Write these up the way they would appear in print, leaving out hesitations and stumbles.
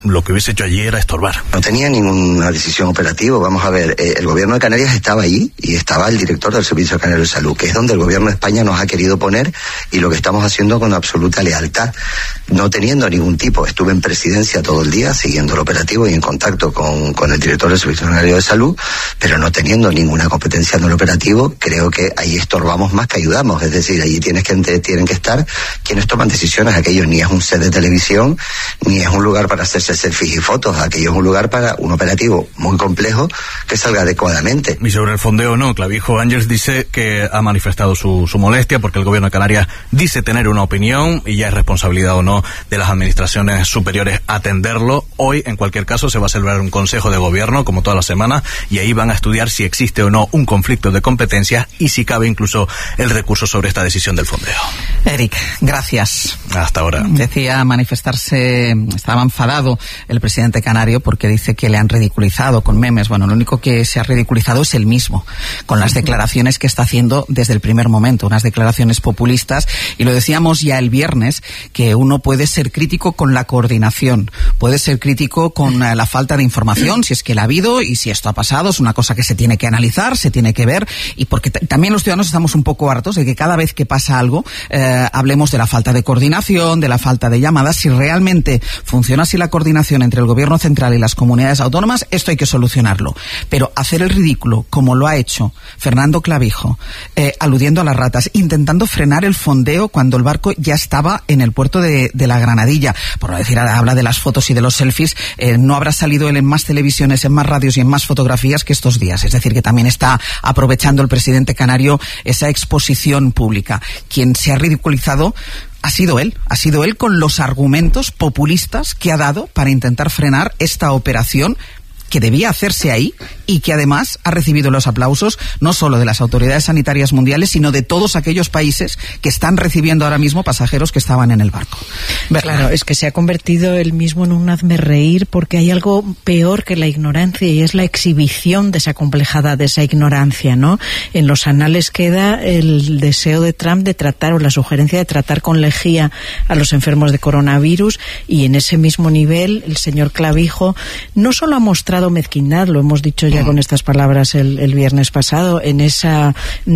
Lo que hubiese hecho allí era estorbar. No tenía ninguna decisión operativa. Vamos a ver, el gobierno de Canarias estaba allí y estaba el director del Servicio Canario de Salud, que es donde el gobierno de España nos ha querido poner, y lo que estamos haciendo con absoluta lealtad, no teniendo ningún tipo. Estuve en presidencia todo el día siguiendo el operativo y en contacto con el director del Servicio Canario de Salud, pero no teniendo ninguna competencia en el operativo. Creo que ahí estorbamos más que ayudamos. Es decir, allí tienen que estar quienes toman decisiones. Aquello ni es un set de televisión, ni es un lugar para hacerse selfies y fotos. Aquello es un lugar para un operativo muy complejo que salga adecuadamente. Y sobre el fondeo, no, Clavijo Ángels dice que ha manifestado su molestia porque el gobierno de Canarias dice tener una opinión y ya es responsabilidad o no de las administraciones superiores atenderlo. Hoy, en cualquier caso, se va a celebrar un consejo de gobierno, como toda la semana, y ahí van a estudiar si existe o no un conflicto de competencias y si cabe incluso el recurso sobre esta decisión del fondeo. Eric, gracias. Hasta ahora. Decía manifestarse, estaba enfadado el presidente canario porque dice que le han ridiculizado con memes. Bueno, lo único que se ha ridiculizado es él mismo, con las declaraciones que está haciendo desde el primer momento, unas declaraciones populistas, y lo decíamos ya el viernes, que uno puede ser crítico con la coordinación, puede ser crítico con la falta de información, si es que la ha habido y si esto ha pasado, es una cosa que se tiene que analizar, se tiene que ver, y porque también los ciudadanos estamos un poco hartos de que cada vez que pasa algo hablemos de la falta de coordinación, de la falta de llamadas. Si realmente funciona así la coordinación entre el gobierno central y las comunidades autónomas, esto hay que solucionarlo. Pero hacer el ridículo, como lo ha hecho Fernando Clavijo, aludiendo a las ratas, intentando frenar el fondeo cuando el barco ya estaba en el puerto de la Granadilla, por no decir, habla de las fotos y de los selfies, no habrá salido él en más televisiones, en más radios y en más fotografías que estos días. Es decir, que también está aprovechando el presidente canario esa exposición pública. Quien se ha ridiculizado ha sido él con los argumentos populistas que ha dado para intentar frenar esta operación que debía hacerse ahí y que además ha recibido los aplausos no solo de las autoridades sanitarias mundiales, sino de todos aquellos países que están recibiendo ahora mismo pasajeros que estaban en el barco. Claro, es que se ha convertido él mismo en un hazmerreír, porque hay algo peor que la ignorancia y es la exhibición desacomplejada de esa ignorancia, ¿no? En los anales queda el deseo de Trump de tratar, o la sugerencia de tratar con lejía a los enfermos de coronavirus, y en ese mismo nivel el señor Clavijo no solo ha mostrado mezquindad, lo hemos dicho ya con estas palabras el viernes pasado, en esa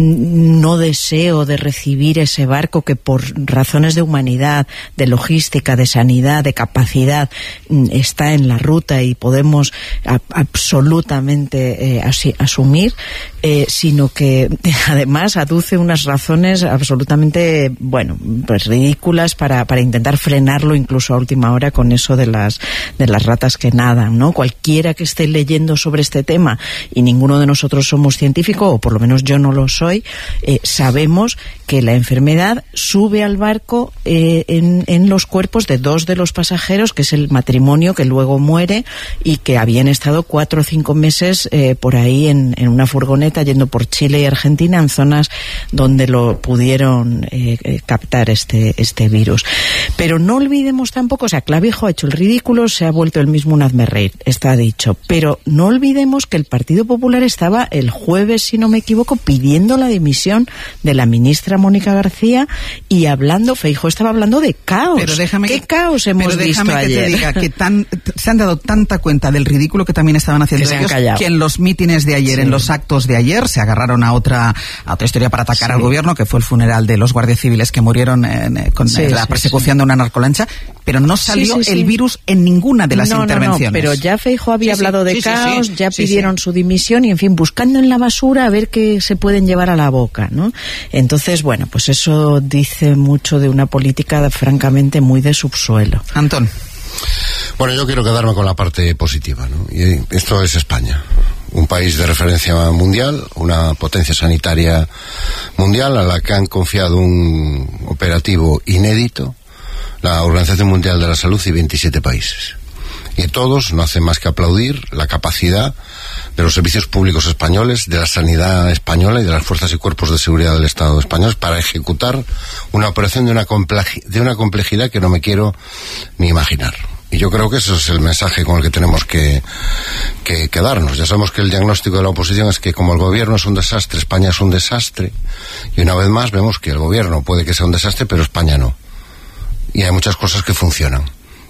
no deseo de recibir ese barco que por razones de humanidad, de logística, de sanidad, de capacidad, está en la ruta y podemos absolutamente asumir, sino que además aduce unas razones absolutamente, bueno, pues ridículas para intentar frenarlo incluso a última hora con eso de las ratas que nadan, ¿no? Cualquiera que esté leyendo sobre este tema, y ninguno de nosotros somos científicos, o por lo menos yo no lo soy, sabemos que la enfermedad sube al barco en los cuerpos de dos de los pasajeros, que es el matrimonio que luego muere y que habían estado 4 o 5 meses por ahí en una furgoneta yendo por Chile y Argentina, en zonas donde lo pudieron captar este virus. Pero no olvidemos tampoco, o sea, Clavijo ha hecho el ridículo, se ha vuelto él mismo un hazmerreír, está dicho, pero no olvidemos que el Partido Popular estaba el jueves, si no me equivoco, pidiendo la dimisión de la ministra Mónica García, y Feijóo estaba hablando de caos. Pero déjame ¿Qué caos hemos visto ayer? Déjame que te diga que se han dado tanta cuenta del ridículo que también estaban haciendo ellos, que en los mítines de ayer, en los actos de ayer, se agarraron a otra historia para atacar al gobierno, que fue el funeral de los guardias civiles que murieron con la persecución de una narcolancha, pero no salió el virus en ninguna de las intervenciones. No, pero ya Feijóo había hablado de caos, ya pidieron su dimisión y, en fin, buscando en la basura a ver qué se pueden llevar a la boca, ¿no? Entonces, bueno, pues eso dice mucho de una política francamente muy de subsuelo. Antón. Bueno, yo quiero quedarme con la parte positiva, ¿no? Y esto es España, un país de referencia mundial, una potencia sanitaria mundial a la que han confiado un operativo inédito la Organización Mundial de la Salud y 27 países. Y todos no hacen más que aplaudir la capacidad de los servicios públicos españoles, de la sanidad española y de las fuerzas y cuerpos de seguridad del Estado español para ejecutar una operación de una complejidad que no me quiero ni imaginar. Y yo creo que eso es el mensaje con el que tenemos que quedarnos. Ya sabemos que el diagnóstico de la oposición es que como el gobierno es un desastre, España es un desastre. Y una vez más vemos que el gobierno puede que sea un desastre, pero España no. Y hay muchas cosas que funcionan.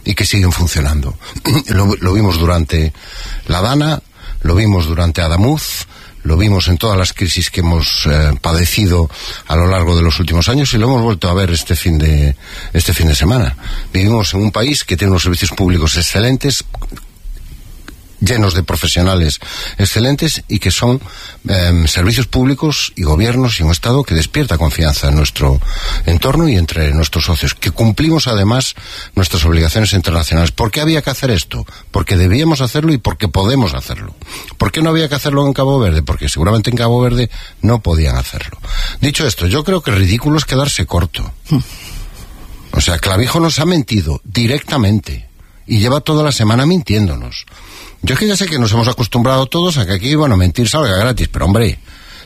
y que siguen funcionando. Lo vimos durante la Dana, lo vimos durante Adamuz, lo vimos en todas las crisis que hemos padecido a lo largo de los últimos años, y lo hemos vuelto a ver este fin de semana. Vivimos en un país que tiene unos servicios públicos excelentes, llenos de profesionales excelentes, y que son servicios públicos y gobiernos y un Estado que despierta confianza en nuestro entorno y entre nuestros socios, que cumplimos además nuestras obligaciones internacionales. ¿Por qué había que hacer esto? Porque debíamos hacerlo y porque podemos hacerlo. ¿Por qué no había que hacerlo en Cabo Verde? Porque seguramente en Cabo Verde no podían hacerlo. Dicho esto, yo creo que el ridículo es quedarse corto. O sea, Clavijo nos ha mentido directamente y lleva toda la semana mintiéndonos. Yo es que ya sé que nos hemos acostumbrado todos a que aquí, bueno, mentir salga gratis, pero hombre,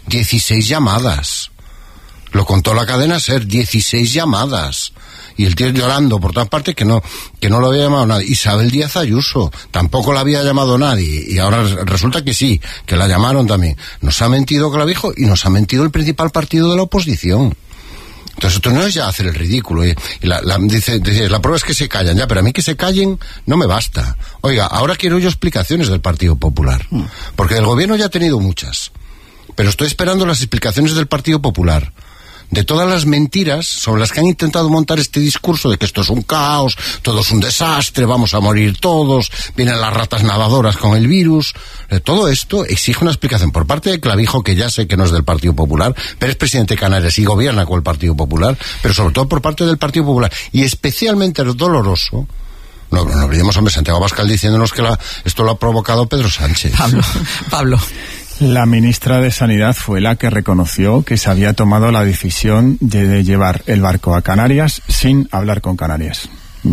16 llamadas. Lo contó la cadena SER, 16 llamadas. Y el tío llorando por todas partes que no lo había llamado nadie. Isabel Díaz Ayuso, tampoco la había llamado nadie. Y ahora resulta que sí, que la llamaron también. Nos ha mentido Clavijo y nos ha mentido el principal partido de la oposición. Entonces esto no es ya hacer el ridículo. Dice, la prueba es que se callan, ya, pero a mí que se callen no me basta. Oiga, ahora quiero yo explicaciones del Partido Popular, porque del gobierno ya he tenido muchas, pero estoy esperando las explicaciones del Partido Popular de todas las mentiras sobre las que han intentado montar este discurso de que esto es un caos, todo es un desastre, vamos a morir todos, vienen las ratas nadadoras con el virus. Todo esto exige una explicación por parte de Clavijo, que ya sé que no es del Partido Popular, pero es presidente de Canarias y gobierna con el Partido Popular, pero sobre todo por parte del Partido Popular. Y especialmente doloroso, no olvidemos, hombre, Santiago Abascal diciéndonos que esto lo ha provocado Pedro Sánchez. Pablo. La ministra de Sanidad fue la que reconoció que se había tomado la decisión de llevar el barco a Canarias sin hablar con Canarias.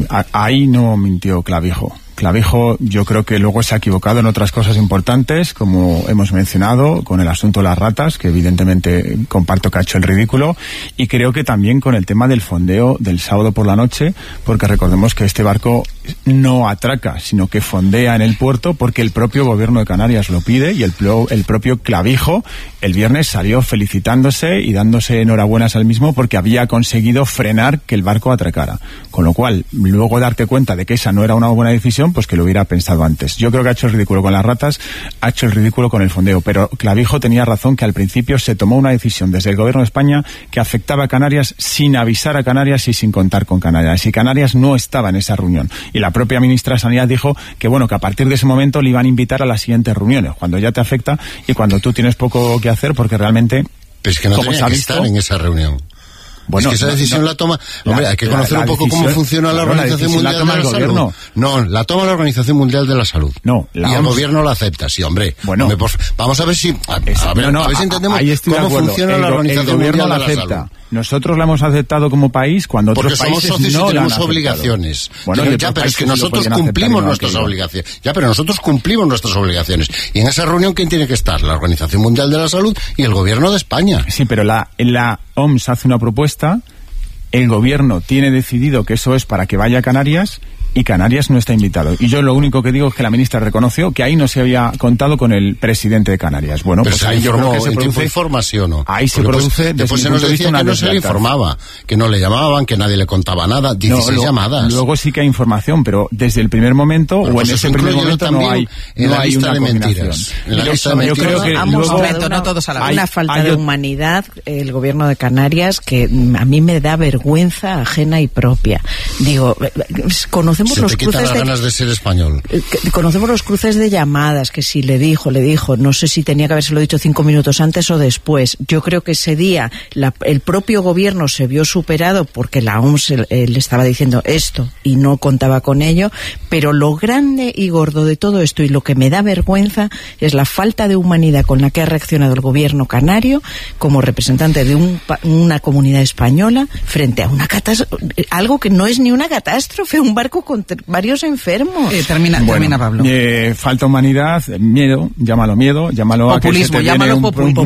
Ahí no mintió Clavijo. Clavijo, yo creo que luego se ha equivocado en otras cosas importantes, como hemos mencionado, con el asunto de las ratas, que evidentemente comparto que ha hecho el ridículo, y creo que también con el tema del fondeo del sábado por la noche, porque recordemos que este barco no atraca, sino que fondea en el puerto porque el propio gobierno de Canarias lo pide, y el propio Clavijo el viernes salió felicitándose y dándose enhorabuenas al mismo porque había conseguido frenar que el barco atracara. Con lo cual, luego darte cuenta de que esa no era una buena decisión, pues que lo hubiera pensado antes. Yo creo que ha hecho el ridículo con las ratas, ha hecho el ridículo con el fondeo, pero Clavijo tenía razón, que al principio se tomó una decisión desde el gobierno de España que afectaba a Canarias sin avisar a Canarias y sin contar con Canarias. Y Canarias no estaba en esa reunión. Y la propia ministra de Sanidad dijo que, bueno, que a partir de ese momento le iban a invitar a las siguientes reuniones, cuando ya te afecta y cuando tú tienes poco que hacer, porque realmente... Pero es que no tenía que estar en esa reunión. Bueno, es que esa decisión la toma... Hombre, hay que conocer un poco cómo funciona la Organización Mundial de la Salud. No, la toma la Organización Mundial de la Salud. No, y el gobierno la acepta, sí, hombre. Bueno, vamos a ver si... A ver si entendemos cómo funciona la Organización Mundial de la Salud. Nosotros la hemos aceptado como país cuando otros países somos socios no y tenemos la han obligaciones. Bueno, ya, pero es que nosotros cumplimos nuestras obligaciones. Ya, pero nosotros cumplimos nuestras obligaciones. Y en esa reunión, ¿quién tiene que estar? La Organización Mundial de la Salud y el Gobierno de España. Sí, pero la OMS hace una propuesta, el Gobierno tiene decidido que eso es para que vaya a Canarias, y Canarias no está invitado. Y yo lo único que digo es que la ministra reconoció que ahí no se había contado con el presidente de Canarias. Bueno, pero pues ahí yo creo que se produce... información, ¿no? Ahí se produce... Después se nos decía que no se le informaba, que no le llamaban, que nadie le contaba nada. 16 llamadas. Luego sí que hay información, pero desde el primer momento, o en ese primer momento, no hay una coordinación. En la lista de mentiras. Yo creo que luego... no todos a la vez. Una falta de humanidad, el gobierno de Canarias, que a mí me da vergüenza ajena y propia. Digo, conocemos los cruces de ser español. Conocemos los cruces de llamadas, que si le dijo, no sé si tenía que habérselo dicho 5 minutos antes o después. Yo creo que ese día el propio gobierno se vio superado porque la OMS le estaba diciendo esto y no contaba con ello, pero lo grande y gordo de todo esto, y lo que me da vergüenza, es la falta de humanidad con la que ha reaccionado el gobierno canario como representante de una comunidad española frente a una catástrofe, algo que no es ni una catástrofe, un barco con varios enfermos. Termina, Pablo. Falta humanidad, miedo, llámalo populismo, a que llámalo populismo,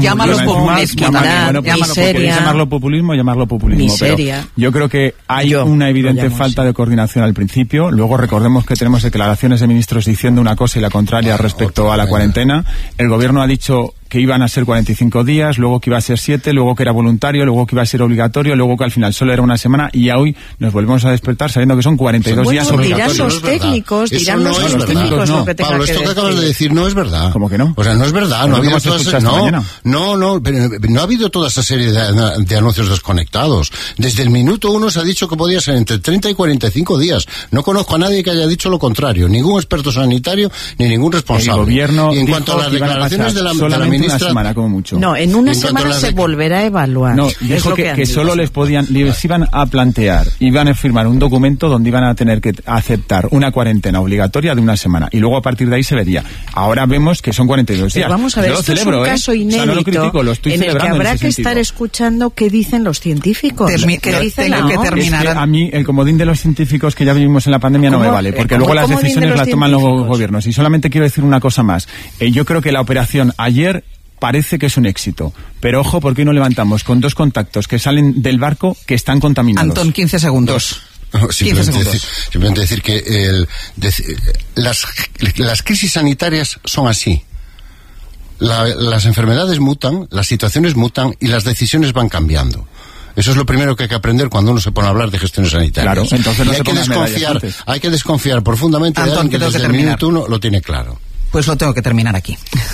llamarlo populismo, miseria. Pero yo creo que hay una evidente falta de coordinación al principio. Luego recordemos que tenemos declaraciones de ministros diciendo una cosa y la contraria respecto a la cuarentena. El gobierno ha dicho que iban a ser 45 días, luego que iba a ser 7, luego que era voluntario, luego que iba a ser obligatorio, luego que al final solo era una semana, y hoy nos volvemos a despertar sabiendo que son 42 días obligatorios. Dirán los técnicos, dirán los científicos lo que tenga Pablo, que esto que decir. acabas de decir no es verdad. ¿Cómo que no? O sea, no es verdad. No ha habido no ha habido toda esa serie de anuncios desconectados. Desde el minuto 1 se ha dicho que podía ser entre 30 y 45 días. No conozco a nadie que haya dicho lo contrario. Ningún experto sanitario ni ningún responsable. El gobierno y en cuanto a las declaraciones de la ministra... una semana, como mucho. No, en una semana se volverá a evaluar. No, dijo que solo les iban a plantear, iban a firmar un documento donde iban a tener que aceptar una cuarentena obligatoria de una semana. Y luego a partir de ahí se vería. Ahora vemos que son 42 días. Pero vamos a ver, esto es un caso inédito, o sea, no lo critico, lo estoy en el que habrá que estar escuchando qué dicen los científicos. Que terminar. Es que a mí el comodín de los científicos que ya vivimos en la pandemia no me vale, porque luego las decisiones las toman los gobiernos. Y solamente quiero decir una cosa más. Yo creo que la operación ayer parece que es un éxito, pero ojo, porque hoy no levantamos con 2 contactos que salen del barco que están contaminados. Antón, 15 segundos. Simplemente decir que las crisis sanitarias son así. Las enfermedades mutan, las situaciones mutan y las decisiones van cambiando. Eso es lo primero que hay que aprender cuando uno se pone a hablar de gestiones sanitarias. Claro, entonces no hay que desconfiar profundamente de alguien que desde el minuto 1 lo tiene claro. Pues lo tengo que terminar aquí.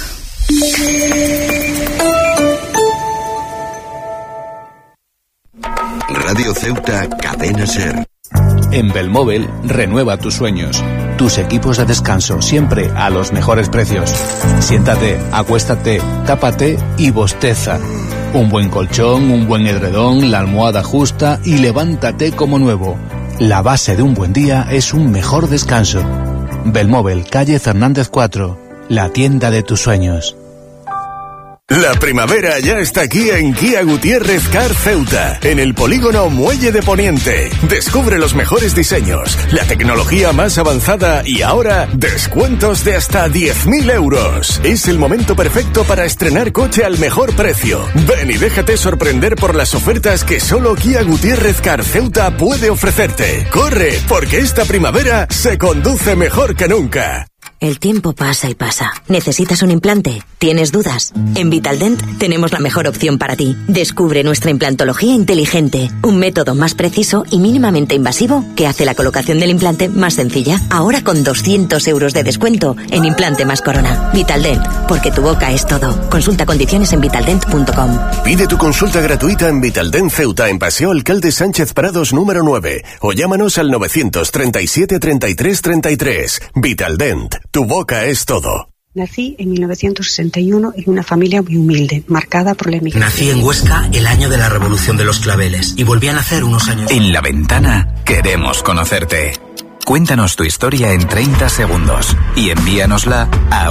Radio Ceuta, Cadena SER. En Belmóvil, renueva tus sueños. Tus equipos de descanso, siempre a los mejores precios. Siéntate, acuéstate, tápate y bosteza. Un buen colchón, un buen edredón, la almohada justa y levántate como nuevo. La base de un buen día es un mejor descanso. Belmóvil, calle Fernández 4, la tienda de tus sueños. La primavera ya está aquí en Kia Gutiérrez Car Ceuta, en el polígono Muelle de Poniente. Descubre los mejores diseños, la tecnología más avanzada y ahora descuentos de hasta 10.000 euros. Es el momento perfecto para estrenar coche al mejor precio. Ven y déjate sorprender por las ofertas que solo Kia Gutiérrez Car Ceuta puede ofrecerte. ¡Corre! Porque esta primavera se conduce mejor que nunca. El tiempo pasa y pasa. ¿Necesitas un implante? ¿Tienes dudas? En Vitaldent tenemos la mejor opción para ti. Descubre nuestra implantología inteligente, un método más preciso y mínimamente invasivo que hace la colocación del implante más sencilla. Ahora con 200 euros de descuento en implante más corona. Vitaldent, porque tu boca es todo. Consulta condiciones en vitaldent.com. Pide tu consulta gratuita en Vitaldent Ceuta, en Paseo Alcalde Sánchez Prados número 9, o llámanos al 937 33 33. Vitaldent. Tu boca es todo. Nací en 1961 en una familia muy humilde, marcada por la emigración. Nací en Huesca el año de la Revolución de los Claveles y volví a nacer unos años. En La Ventana queremos conocerte. Cuéntanos tu historia en 30 segundos y envíanosla a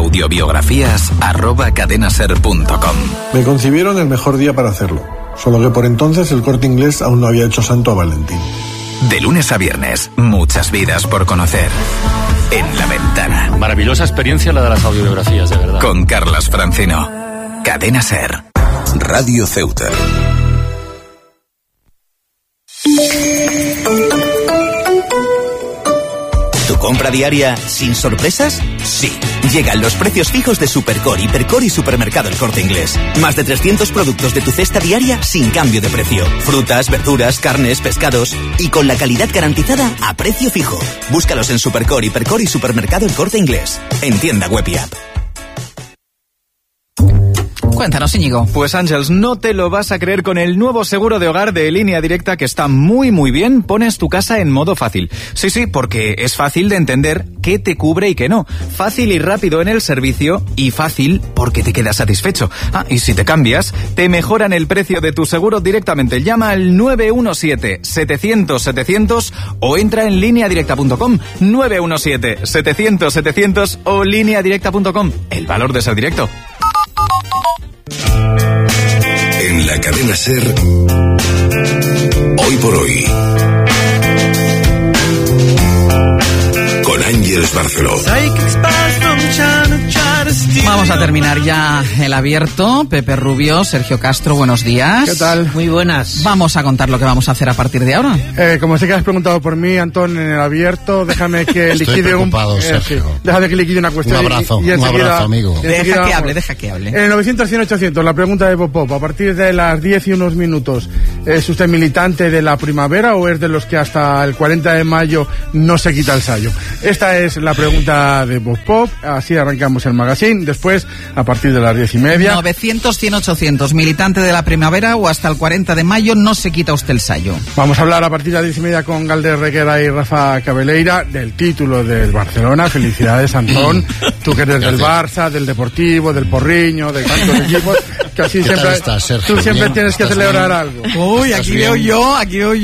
audiobiografías@cadenaser.com. Me concibieron el mejor día para hacerlo, solo que por entonces el Corte Inglés aún no había hecho santo a Valentín. De lunes a viernes, muchas vidas por conocer. En La Ventana. Maravillosa experiencia la de las audiobiografías, de verdad. Con Carlas Francino. Cadena SER. Radio Ceuta. ¿Tu compra diaria sin sorpresas? Sí. Llegan los precios fijos de Supercore, Hipercore y Supermercado El Corte Inglés. Más de 300 productos de tu cesta diaria sin cambio de precio. Frutas, verduras, carnes, pescados y con la calidad garantizada a precio fijo. Búscalos en Supercore, Hipercore y Supermercado El Corte Inglés. En tienda web y app. Cuéntanos, Íñigo. Pues Ángels, no te lo vas a creer con el nuevo seguro de hogar de Línea Directa que está muy bien. Pones tu casa en modo fácil. Sí, porque es fácil de entender qué te cubre y qué no. Fácil y rápido en el servicio y fácil porque te quedas satisfecho. Y si te cambias, te mejoran el precio de tu seguro directamente. Llama al 917-700-700 o entra en lineadirecta.com. 917-700-700 o lineadirecta.com. El valor de ser directo. En la cadena SER, hoy por hoy, con Ángels Barceló. Vamos a terminar ya el abierto. Pepe Rubio, Sergio Castro, buenos días. ¿Qué tal? Muy buenas. Vamos a contar lo que vamos a hacer a partir de ahora. Como sé que has preguntado por mí, Antón, en el abierto, déjame que liquide déjame que liquide una cuestión. Un abrazo, amigo. Deja que hable. En el 900-100-800, la pregunta de Pop. A partir de las 10 y unos minutos, ¿es usted militante de la primavera o es de los que hasta el 40 de mayo no se quita el sayo? Esta es la pregunta de Pop. Así arrancamos el magazine. Después, a partir de las 10:30. 900-100-800, militante de la primavera o hasta el 40 de mayo no se quita usted el sayo. Vamos a hablar a partir de las 10:30 con Galder Requera y Rafa Cabeleira del título del Barcelona. Felicidades, Antón. Tú que eres del Barça, del Deportivo, del Porriño, de tantos equipos, que así siempre tú siempre tienes que celebrar algo. Uy, aquí veo yo.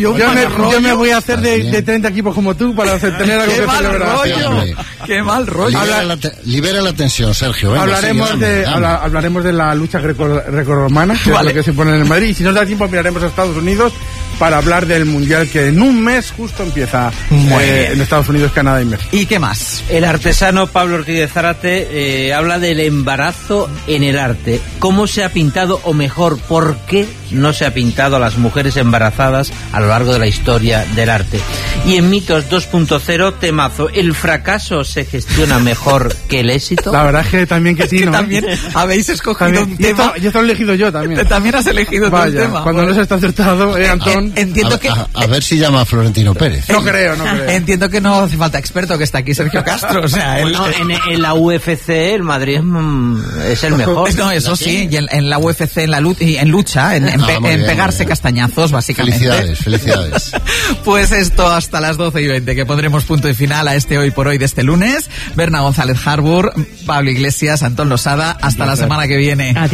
Yo me voy a hacer de 30 equipos como tú para tener algo que celebrar. ¡Qué mal rollo! Libera la tensión, Sergio. Venga, hablaremos de la lucha grecorromana, que es lo que se pone en el Madrid. Y si nos da tiempo, miraremos a Estados Unidos para hablar del Mundial que en un mes justo empieza en Estados Unidos, Canadá y México. ¿Y qué más? El artesano Pablo Ortiz de Zárate habla del embarazo en el arte. ¿Cómo se ha pintado, o mejor, por qué no se ha pintado a las mujeres embarazadas a lo largo de la historia del arte? Y en Mitos 2.0, temazo, ¿el fracaso se gestiona mejor que el éxito? La verdad es que también que sí, ¿no? También habéis escogido un tema. Yo te lo he elegido yo también. También has elegido tu tema. Cuando no se está acertado, Antón. Entiendo que... A ver si llama a Florentino Pérez. No creo. Entiendo que no hace falta experto, que está aquí Sergio Castro. O sea, en la UFC el Madrid es el mejor. No, eso sí, y en la UFC, en lucha, en pegarse castañazos, básicamente. Felicidades. Pues esto hasta las 12:20, que pondremos punto y final a este Hoy por Hoy de este lunes. Berna González Harbour, Pablo Iglesias, Antón Losada. Hasta la semana que viene.